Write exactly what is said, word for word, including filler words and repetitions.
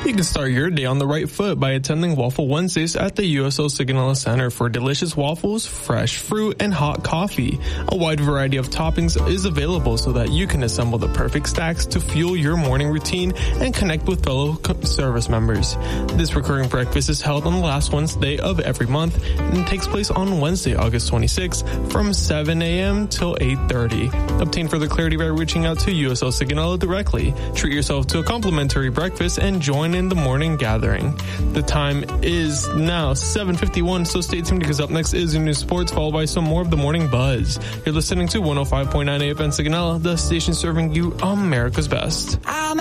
You can start your day on the right foot by attending Waffle Wednesdays at the U S O Sigonella Center for delicious waffles, fresh fruit, and hot coffee. A wide variety of toppings is available so that you can assemble the perfect stacks to fuel your morning routine and connect with fellow co- service members. This recurring breakfast is held on the last Wednesday of every month and takes place on Wednesday, August twenty-sixth from seven a.m. till eight thirty. Obtain further clarity by reaching out to U S O Sigonella directly. Treat yourself to a complimentary breakfast and join in the morning gathering. The time is now seven fifty-one, so stay tuned because up next is your news sports, followed by some more of the morning buzz. You're listening to one oh five point nine A F M Sigonella, the station serving you America's best. I'm